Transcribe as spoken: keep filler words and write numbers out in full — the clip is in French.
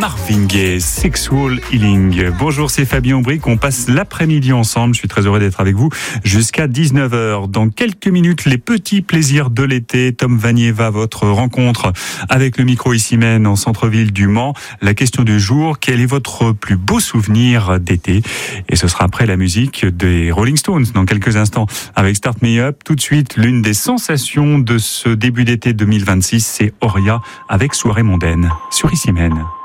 Marvin Gaye, Sexual Healing. Bonjour, c'est Fabien Aubric. On passe l'après-midi ensemble. Je suis très heureux d'être avec vous jusqu'à dix-neuf heures. Dans quelques minutes, les petits plaisirs de l'été. Tom Vanier va à votre rencontre avec le micro ici même en centre-ville du Mans. La question du jour, quel est votre plus beau souvenir d'été? Et ce sera après la musique des Rolling Stones dans quelques instants avec Start Me Up. Tout de suite, l'une des sensations de ce début d'été deux mille vingt-six, c'est Oria avec Soirée mondaine sur Ici Même.